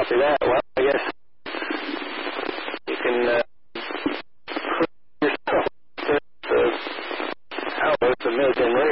Copy that. Well, I guess you can yourself. Outwards, the mid and